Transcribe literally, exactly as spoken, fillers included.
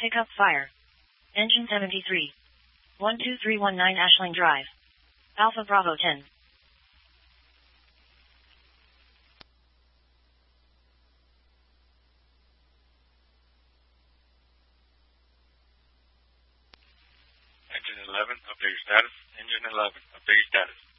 Pick up fire. Engine seventy-three. one two three one nine Ashling Drive. Alpha Bravo ten. Engine eleven, update your status. Engine eleven, update your status.